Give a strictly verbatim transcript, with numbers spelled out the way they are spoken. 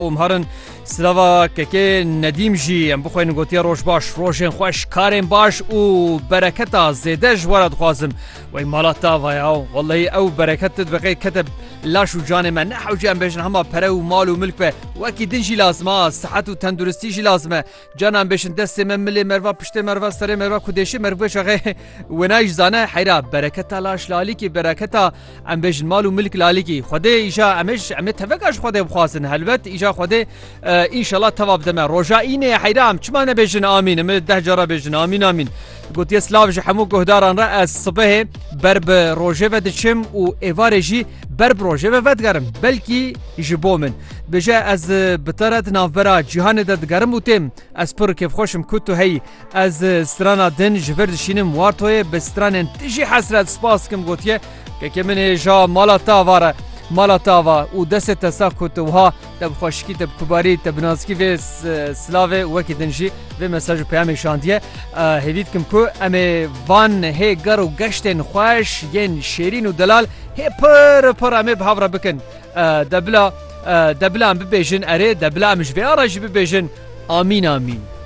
Umharın silava keke Nedîm jî em bixwînin gotiya roj baş, rojên xweş, karên baş û bereketa zêde ji we re dixwazim. Wey mala tava ya wallahî ew bereket dibe kete laş û canê me ne hewce em bêjin hema pere û mal û milk be wekî din jî lazim a sihet û tenduristî jî lazim e. Canan bêjin destê me milê merva piştê merva serê merva ku deşê merve şaxê wêne jî zane heyra bereketa laş lalîkî bereketa em bêjin mal û milk lalîkî. Xwedê îja em ê em ê teveka ji Xwedê bixwazin helbet îja Xwedê İnşallah tevab deme. Roja îne heyram çima nebêjin amîn em ê deh cara bêjin amîn amîn. Gotiye silav ji hemû guhdaran re ez sibehê ber bi rojê ve diçim û êvarê jî ber bi rojê ve vedigerim. Belkî ji bo min. Bêje ez bi te re di navbera cîhanê de digerim û têm ez pir kêfxweşim ku tu heyî. Ez strana din ji vir dişînim wartoyê bi stranên te jî hesret spas dikim gotiye keke min ê ja mala te ava re mala tava û destê te sa ku tu wiha te bi xweşikî te bi kubarî te bi nazikî vê silavê wekî din jî vê mesaj û peyamê şandiye hêvî dikim ku em ê van hê ger û geştên xweş yên şêrîn û delal hê pir pir em ê bi hev re bikin debila debila em bibêjin erê debila em ji vê ara jî bibêjin amîn amîn.